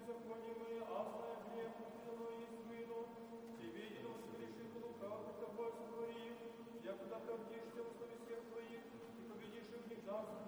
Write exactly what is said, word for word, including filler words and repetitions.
беззаконием, азная гнев, и спину. Тебе едино согрешил лукавый тобой сотворив, я куда ты обдишься в услове всех твоих, и победишь их в них нас.